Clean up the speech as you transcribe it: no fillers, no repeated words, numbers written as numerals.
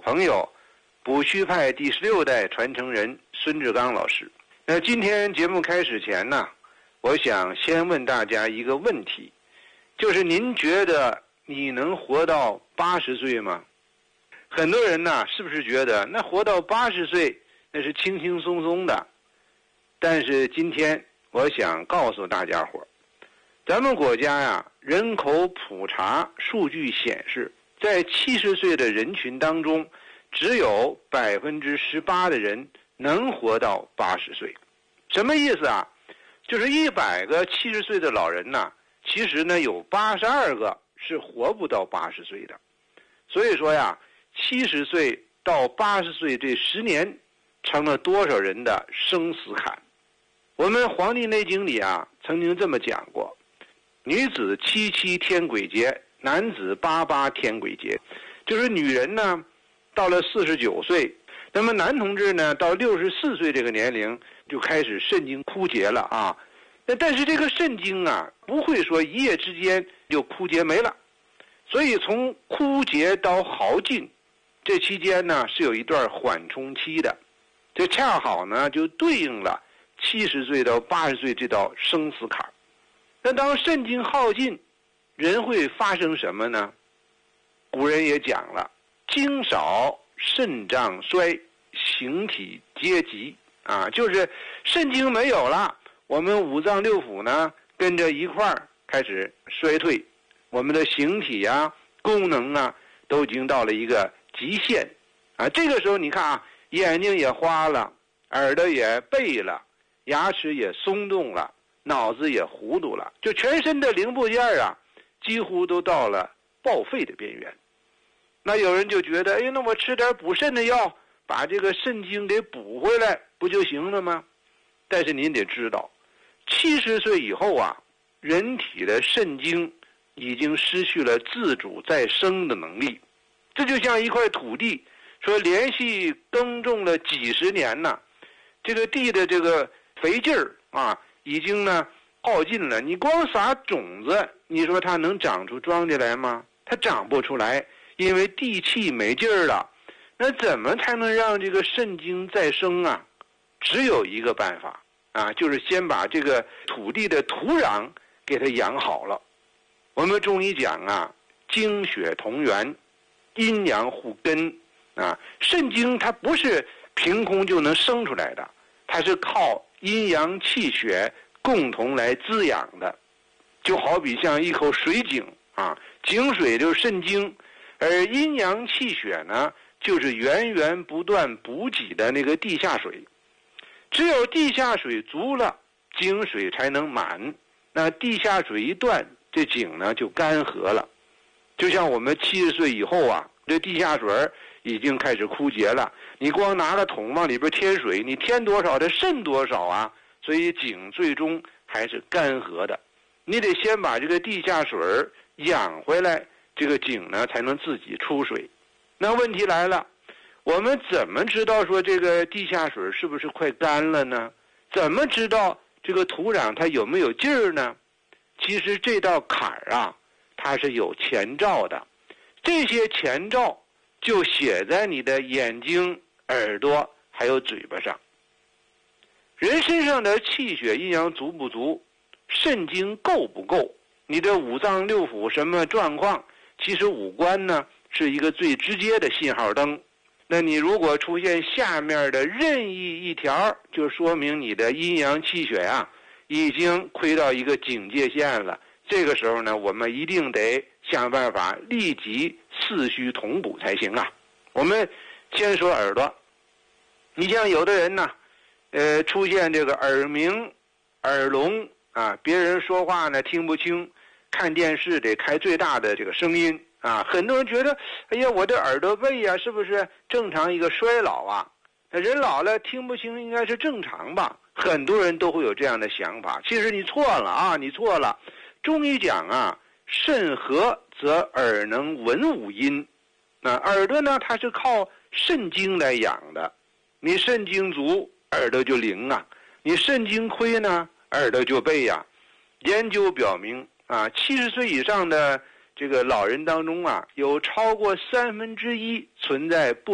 朋友，补虚派第16代传承人孙志刚老师。那今天节目开始前呢，我想先问大家一个问题，就是您觉得你能活到80岁吗？很多人呢，是不是觉得那活到80岁那是轻轻松松的？但是今天我想告诉大家伙，咱们国家呀，人口普查数据显示，在70岁的人群当中，只有18%的人能活到80岁。什么意思啊？就是100个70岁的老人呢，其实呢有82个是活不到80岁的。所以说呀，70岁到80岁这10年，成了多少人的生死坎。我们《黄帝内经》里啊，曾经这么讲过：女子77天癸劫，男子88天癸劫。就是女人呢，到了49岁，那么男同志呢，到64岁这个年龄就开始肾经枯竭了啊。但是这个肾经啊，不会说一夜之间就枯竭没了，所以从枯竭到耗尽，这期间呢是有一段缓冲期的。这恰好呢就对应了70岁到80岁这道生死坎。那当肾经耗尽，人会发生什么呢？古人也讲了，精少肾脏衰，形体皆急啊，就是肾经没有了，我们五脏六腑呢跟着一块儿开始衰退，我们的形体啊、功能啊都已经到了一个极限啊。这个时候你看啊，眼睛也花了，耳朵也背了，牙齿也松动了，脑子也糊涂了，就全身的零部件啊，几乎都到了报废的边缘。那有人就觉得，那我吃点补肾的药，把这个肾经给补回来，不就行了吗？但是您得知道，70岁以后啊，人体的肾经已经失去了自主再生的能力。这就像一块土地，说连续耕种了几十年呢，这个地的这个肥劲儿啊，已经呢耗尽了。你光撒种子，你说它能长出庄稼来吗？它长不出来，因为地气没劲儿了。那怎么才能让这个肾经再生啊？只有一个办法啊，就是先把这个土地的土壤给它养好了。我们中医讲啊，精血同源，阴阳互根啊。肾经它不是凭空就能生出来的，它是靠阴阳气血共同来滋养的。就好比像一口水井啊，井水就是肾经，而阴阳气血呢，就是源源不断补给的那个地下水。只有地下水足了，井水才能满。那地下水一断，这井呢就干涸了。就像我们70岁以后啊，这地下水已经开始枯竭了。你光拿个桶往里边添水，你添多少它渗多少啊，所以井最终还是干涸的。你得先把这个地下水养回来，这个井呢才能自己出水。那问题来了，我们怎么知道说这个地下水是不是快干了呢？怎么知道这个土壤它有没有劲儿呢？其实这道坎儿啊，它是有前兆的。这些前兆就写在你的眼睛、耳朵还有嘴巴上。人身上的气血阴阳足不足，肾经够不够，你的五脏六腑什么状况，其实五官呢是一个最直接的信号灯。那你如果出现下面的任意一条，就说明你的阴阳气血啊已经亏到一个警戒线了。这个时候呢，我们一定得想办法立即四虚同补才行啊。我们先说耳朵，你像有的人呢，出现这个耳鸣、耳聋啊，别人说话呢听不清，看电视得开最大的这个声音啊。很多人觉得，哎呀，我的耳朵背啊，是不是正常一个衰老啊？人老了听不清应该是正常吧？很多人都会有这样的想法。其实你错了啊，你错了。中医讲啊，肾和则耳能闻五音。耳朵呢，它是靠肾经来养的。你肾经足，耳朵就灵啊；你肾经亏呢，耳朵就背呀。研究表明啊，70岁以上的这个老人当中啊，有超过1/3存在不